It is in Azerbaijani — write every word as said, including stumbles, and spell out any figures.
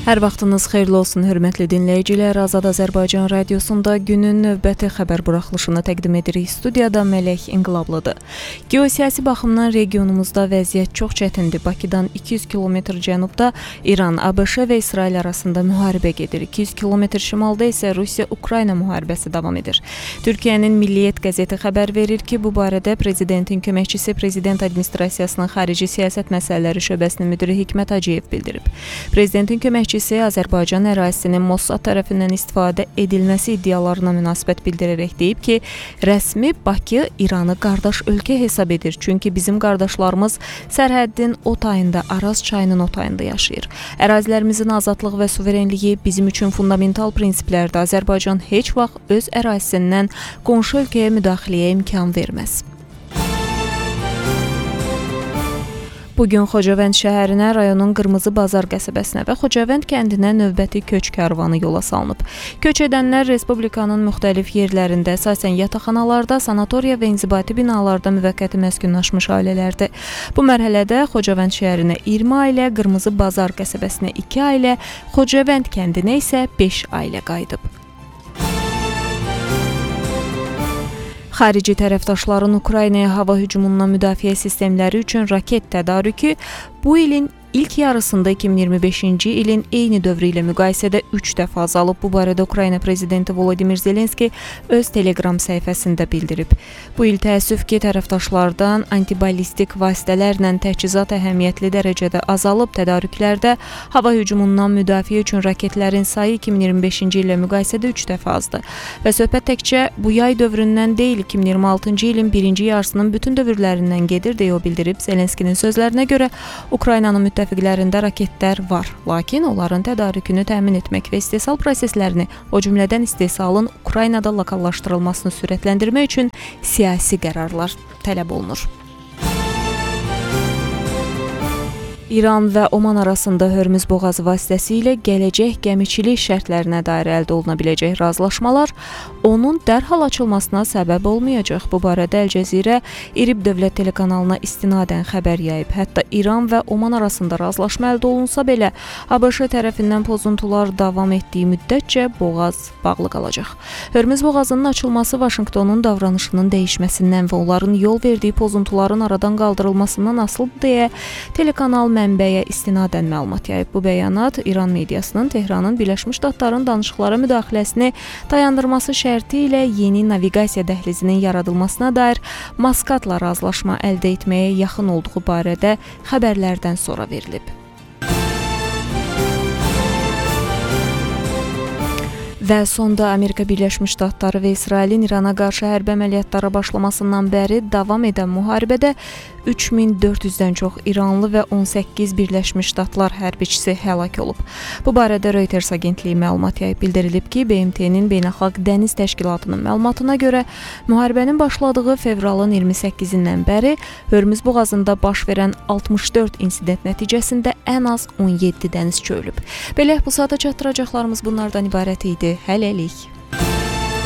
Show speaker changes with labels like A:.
A: Hər vaxtınız xeyirli olsun, hörmətli dinləyicilər. Azad Azərbaycan Radiosunda günün növbəti xəbər buraxılışını təqdim edirik. Studiyada Mələk İnqilablıdır. Geosiyasi baxımdan regionumuzda vəziyyət çox çətindir. Bakıdan iki yüz kilometr cənubda İran, ABŞ və İsrail arasında müharibə gedir. iki yüz kilometr şimalda isə Rusiya-Ukrayna müharibəsi davam edir. Türkiyənin Milliyyət qəzeti xəbər verir ki, bu barədə prezidentin köməkçisi Prezident Administrasiyasının Xarici Siyasət Məsələləri şöbəsinin müdiri Hikmət Hacıyev bildirib. Prezidentin köməkçisi Azərbaycan ərazisinin Mossad tərəfindən istifadə edilməsi iddialarına münasibət bildirərək deyib ki, rəsmi Bakı İranı qardaş ölkə hesab edir. Çünki bizim qardaşlarımız sərhəddin o tayında, Araz çayının o tayında yaşayır. Ərazilərimizin azadlıq və suverenliyi bizim üçün fundamental prinsiplərdir. Azərbaycan heç vaxt öz ərazisindən qonşu ölkəyə müdaxiləyə imkan verməz. Bugün Xocavənd şəhərinə, rayonun Qırmızı Bazar qəsəbəsinə və Xocavənd kəndinə növbəti köç karvanı yola salınıb. Köç edənlər Respublikanın müxtəlif yerlərində, əsasən yataqxanalarda, sanatoriya və inzibati binalarda müvəqqəti məskunlaşmış ailələrdir. Bu mərhələdə Xocavənd şəhərinə iyirmi ailə, Qırmızı Bazar qəsəbəsinə iki ailə, Xocavənd kəndinə isə beş ailə qayıdıb. Xarici tərəfdaşların Ukraynaya hava hücumundan müdafiə sistemləri üçün raket tədarükü bu ilin İlk yarısında iki min iyirmi beşinci ilin eyni dövrü ilə müqayisədə üç dəfə azalıb. Bu barədə Ukrayna prezidenti Volodimir Zelenski öz Telegram səhifəsində bildirib. Bu il təəssüf ki, tərəfdaşlardan antibalistik vasitələrlə təchizat əhəmiyyətli dərəcədə azalıb. Tədarüklərdə hava hücumundan müdafiə üçün raketlərin sayı iki min iyirmi beşinci ilə müqayisədə üç dəfə azdır. Və söhbət təkcə bu yay dövründən deyil, iki min iyirmi altıncı ilin birinci yarısının bütün dövrlərindən gedir deyə o bildirib. Zelenskinin sözlərinə görə Ukraynanın müttəfiqləri müttəfiqlərində raketlər var, lakin onların tədarükünü təmin etmək və istehsal proseslərini, o cümlədən istehsalın Ukraynada lokallaşdırılmasını sürətləndirmək üçün siyasi qərarlar tələb olunur. İran və Oman arasında Hörmüz boğazı vasitəsilə gələcək gəmiçilik şərtlərinə dair əldə oluna biləcək razılaşmalar onun dərhal açılmasına səbəb olmayacaq. Bu barədə Əl Cəzirə İrib dövlət telekanalına istinadən xəbər yayıb. Hətta İran və Oman arasında razılaşma əldə olunsa belə, ABŞ tərəfindən pozuntular davam etdiyi müddətcə boğaz bağlı qalacaq. Hörmüz boğazının açılması Vaşinqtonun davranışının dəyişməsindən və onların yol verdiyi pozuntuların aradan qaldırılmasından asılıdır deyə telekanal mənbəyə istinadən məlumat yayıb. Bu bəyanat İran mediasının Tehranın Birləşmiş Ştatların danışıqlara müdaxiləsini dayandırması şərti ilə yeni naviqasiya dəhlizinin yaradılmasına dair Maskatla razılaşma əldə etməyə yaxın olduğu barədə xəbərlərdən sonra verilib. Və sonda Amerika Birləşmiş Ştatları və İsrailin İrana qarşı hərbi əməliyyatlara başlamasından bəri davam edən müharibədə üç min dörd yüzdən çox İranlı və on səkkiz Birləşmiş Ştatlar hərbiçisi həlak olub. Bu barədə Reuters agentliyi məlumat yayıb. Bildirilib ki, B M T-nin Beynəlxalq Dəniz Təşkilatının məlumatına görə müharibənin başladığı fevralın iyirmi səkkizindən bəri Hörmüz boğazında baş verən altmış dörd insident nəticəsində ən az on yeddi dənizçi ölüb. Belə bu saata çatdıracaqlarımız bunlardan ibarət idi. Hələlik.